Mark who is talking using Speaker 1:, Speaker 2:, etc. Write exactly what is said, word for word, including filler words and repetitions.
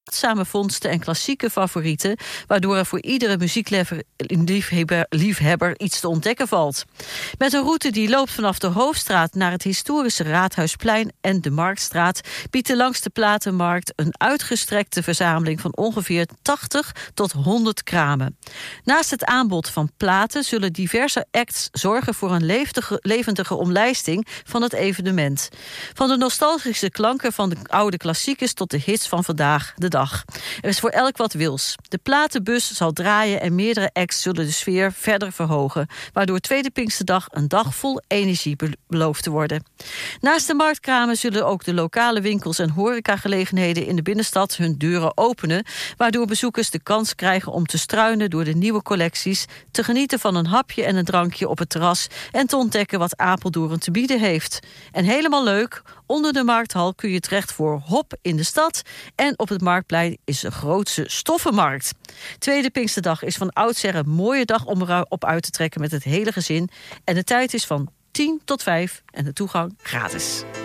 Speaker 1: zeldzame vondsten en klassieke favorieten, waardoor er voor iedere muziekliefhebber liefhebber iets te ontdekken valt. Met een route die loopt vanaf de Hoofdstraat naar het historische Raadhuisplein en de Marktstraat biedt de Langste Platenmarkt een uitgestrekte verzameling van ongeveer tachtig tot honderd kramen. Naast het aanbod van platen zullen diverse acts zorgen voor een levendige, levendige omlijsting van het evenement. Van de nostalgische klanken van de oude klassiekers tot de hits van vandaag de dag. Er is voor elk wat wils. De platenbus zal draaien en meerdere acts zullen de sfeer verder verhogen, waardoor Tweede Pinksterdag een dag vol energie belooft te worden. Naast de marktkramen zullen ook de lokale winkels en horecagelegenheden in de binnenstad hun deuren openen, waardoor bezoekers de kans krijgen om te struinen door de nieuwe collecties, te genieten van een hapje en een drankje op het terras en te ontdekken wat Apeldoorn te bieden heeft. En helemaal leuk, onder de Markthal kun je terecht voor Hop in de stad en op het Marktplein is de grootste stoffenmarkt. Tweede Pinksterdag is van oudsher een mooie dag om erop uit te trekken met het hele gezin en de tijd is van tien tot vijf en de toegang gratis.